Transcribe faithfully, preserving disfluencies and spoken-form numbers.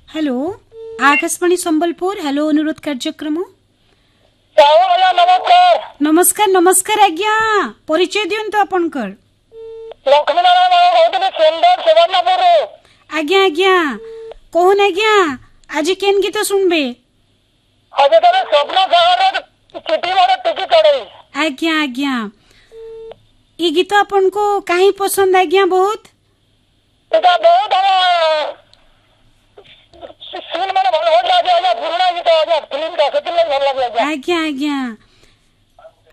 hello Akashvani Sambalpur hello अनुरोध कार्यक्रम नमस्कार नमस्कार नमस्कार आज्ञा परिचय दियंतु आपनकर लक्ष्मी नारायण सुंदर सुवर्णपुर आज्ञा आज्ञा कहून आज्ञा आज केन गीत सुनबे आज तेरे स्वप्न सागर चिट्ठी मोर टिकी चढ़ई आज्ञा आज्ञा ये गीत आपन को काहे पसंद आज्ञा बहुत इटा बहुत हम सीन माने भल हो जाए पुराना गीत आ फिल्म का सेटिंग भल लगे आज्ञा आज्ञा